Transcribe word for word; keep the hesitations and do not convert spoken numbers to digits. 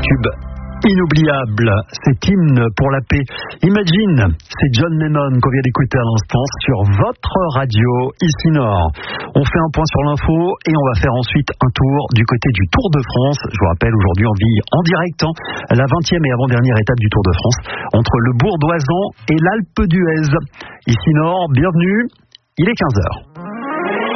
tube inoubliable, cet hymne pour la paix. Imagine, c'est John Lennon qu'on vient d'écouter à l'instant sur votre radio ici Nord. On fait un point sur l'info et on va faire ensuite un tour du côté du Tour de France. Je vous rappelle, aujourd'hui on vit en direct hein, la vingtième et avant-dernière étape du Tour de France entre le Bourg d'Oisans et l'Alpe d'Huez. Ici Nord, bienvenue, il est quinze heures.